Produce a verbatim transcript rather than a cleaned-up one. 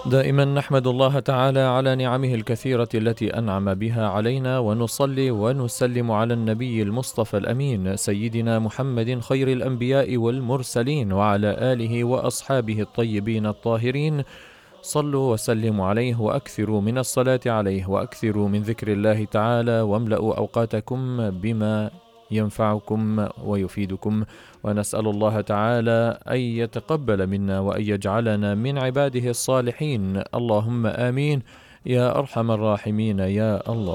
دائما نحمد الله تعالى على نعمه الكثيرة التي أنعم بها علينا، ونصلي ونسلم على النبي المصطفى الأمين سيدنا محمد خير الأنبياء والمرسلين، وعلى آله وأصحابه الطيبين الطاهرين. صلوا وسلموا عليه وأكثروا من الصلاة عليه وأكثروا من ذكر الله تعالى، واملأوا أوقاتكم بما ينفعكم ويفيدكم، ونسأل الله تعالى أن يتقبل منا وأن يجعلنا من عباده الصالحين. اللهم آمين يا أرحم الراحمين يا الله.